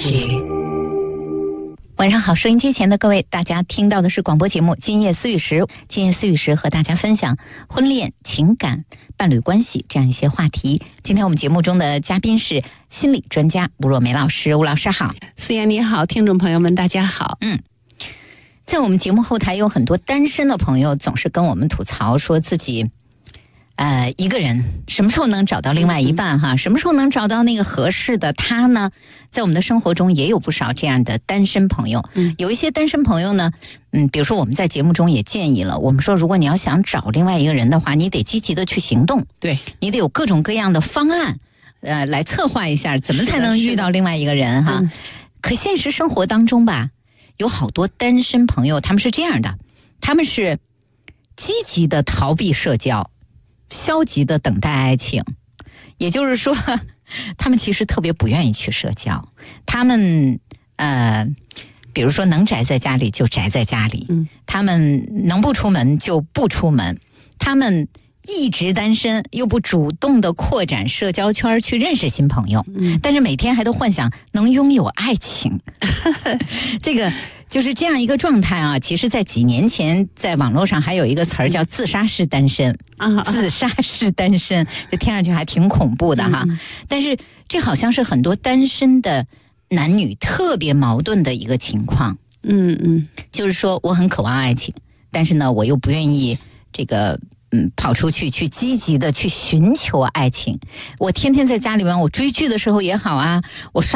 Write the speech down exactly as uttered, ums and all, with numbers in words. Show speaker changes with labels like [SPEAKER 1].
[SPEAKER 1] 晚上好，收音机前的各位，大家听到的是广播节目《今夜思雨时》。今夜思雨时和大家分享婚恋、情感、伴侣关系这样一些话题。今天我们节目中的嘉宾是心理专家吴若梅老师。吴老师好。
[SPEAKER 2] 思妍你好，听众朋友们大家好。
[SPEAKER 1] 嗯，在我们节目后台有很多单身的朋友总是跟我们吐槽，说自己呃，一个人什么时候能找到另外一半哈？什么时候能找到那个合适的他呢？在我们的生活中也有不少这样的单身朋友。嗯，有一些单身朋友呢，嗯，比如说我们在节目中也建议了，我们说如果你要想找另外一个人的话，你得积极的去行动，
[SPEAKER 2] 对，
[SPEAKER 1] 你得有各种各样的方案，呃，来策划一下怎么才能遇到另外一个人哈。嗯、可现实生活当中吧，有好多单身朋友，他们是这样的，他们是积极的逃避社交。消极的等待爱情，也就是说他们其实特别不愿意去社交，他们呃比如说能宅在家里就宅在家里，嗯，他们能不出门就不出门，他们一直单身又不主动的扩展社交圈去认识新朋友，嗯，但是每天还都幻想能拥有爱情这个就是这样一个状态啊！其实，在几年前，在网络上还有一个词儿叫“自杀式单身”啊，自杀式单身，这听上去还挺恐怖的哈。嗯、但是，这好像是很多单身的男女特别矛盾的一个情况。嗯嗯，就是说，我很渴望爱情，但是呢，我又不愿意这个嗯跑出去去积极的去寻求爱情。我天天在家里面，我追剧的时候也好啊，我刷